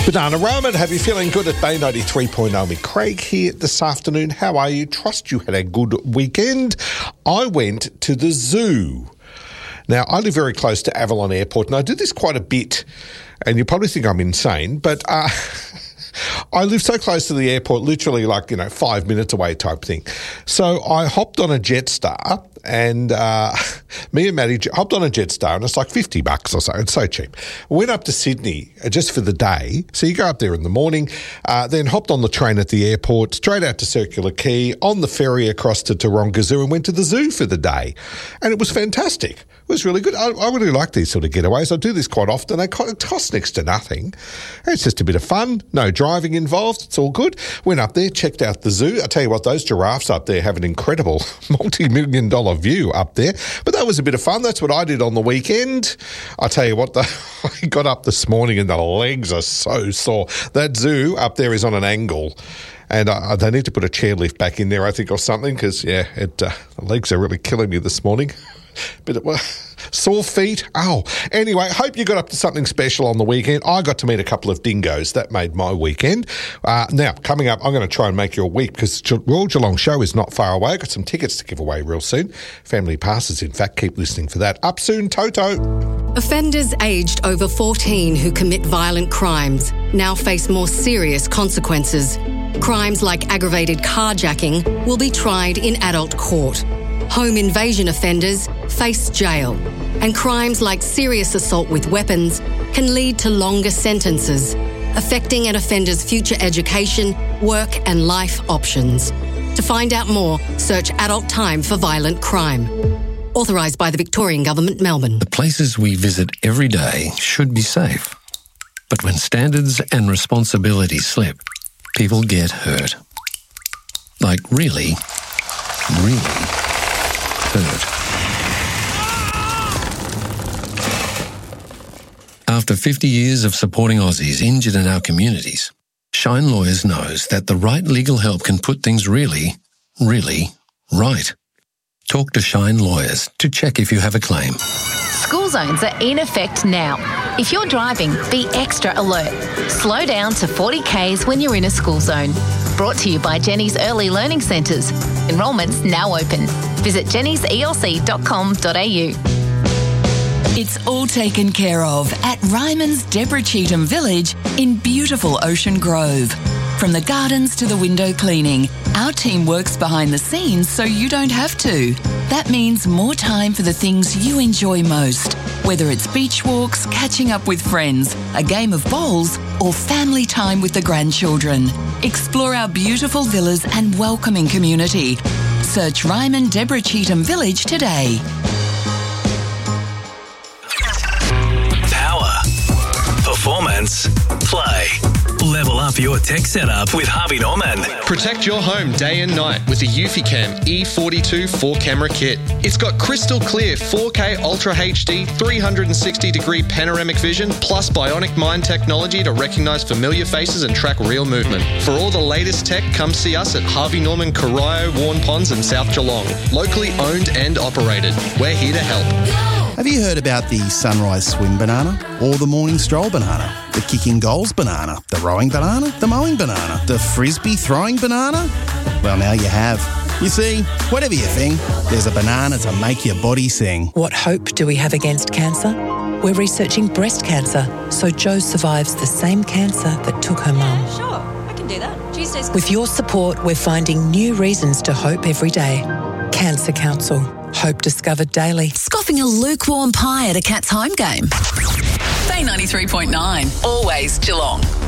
Banana Ramen, have you feeling good at Bay 93.0? Me, Craig here this afternoon. How are you? Trust you had a good weekend. I went to the zoo. Now, I live very close to Avalon Airport, and I do this quite a bit, and you probably think I'm insane, but I live so close to the airport, literally 5 minutes away type thing. So I hopped on a Jetstar, and me and Maddie hopped on a Jetstar, and it's like $50 or so. It's so cheap. Went up to Sydney just for the day. So you go up there in the morning, then hopped on the train at the airport, straight out to Circular Quay, on the ferry across to Taronga Zoo, and went to the zoo for the day. And it was fantastic. It was really good. I really like these sort of getaways. I do this quite often. It costs next to nothing. It's just a bit of fun. No driving involved. It's all good. Went up there, checked out the zoo. I tell you what, those giraffes up there have an incredible multi-million-dollar view up there. But that was a bit of fun. That's what I did on the weekend. I tell you what, I got up this morning and the legs are so sore. That zoo up there is on an angle. And they need to put a chairlift back in there, I think, or something, because, the legs are really killing me this morning. But sore feet. Oh, anyway, hope you got up to something special on the weekend. I got to meet a couple of dingoes. That made my weekend. Now, coming up, I'm going to try and make your week because Royal Geelong Show is not far away. I've got some tickets to give away real soon. Family passes, in fact. Keep listening for that. Up soon, Toto. Offenders aged over 14 who commit violent crimes now face more serious consequences. Crimes like aggravated carjacking will be tried in adult court. Home invasion offenders face jail. And crimes like serious assault with weapons can lead to longer sentences, affecting an offender's future education, work and life options. To find out more, search Adult Time for Violent Crime. Authorised by the Victorian Government, Melbourne. The places we visit every day should be safe. But when standards and responsibilities slip, people get hurt. Like really hurt. After 50 years of supporting Aussies injured in our communities, Shine Lawyers knows that the right legal help can put things really right. Talk to Shine Lawyers to check if you have a claim. School zones are in effect now. If you're driving, be extra alert. Slow down to 40 k's when you're in a school zone. Brought to you by Jenny's Early Learning Centres. Enrolment's now open. Visit jennyselc.com.au. It's all taken care of at Ryman's Deborah Cheetham Village in beautiful Ocean Grove. From the gardens to the window cleaning, our team works behind the scenes so you don't have to. That means more time for the things you enjoy most, whether it's beach walks, catching up with friends, a game of bowls, or family time with the grandchildren. Explore our beautiful villas and welcoming community. Search Ryman Deborah Cheetham Village today. Power. Performance. Play. Level up your tech setup with Harvey Norman. Protect your home day and night with the Eufy-Cam E42 4-camera kit. It's got crystal clear 4K Ultra HD 360-degree panoramic vision plus bionic mind technology to recognise familiar faces and track real movement. For all the latest tech, come see us at Harvey Norman, Corio, Warn Ponds and South Geelong. Locally owned and operated. We're here to help. Have you heard about the sunrise swim banana or the morning stroll banana, the kicking goals banana, the rowing banana, the mowing banana, the frisbee throwing banana? Well, now you have. You see, whatever you think, there's a banana to make your body sing. What hope do we have against cancer? We're researching breast cancer, so Jo survives the same cancer that took her mum. Sure, I can do that. Tuesdays. With your support, we're finding new reasons to hope every day. Cancer Council. Hope discovered daily. Scoffing a lukewarm pie at a Cats home game. Bay 93.9. Always Geelong.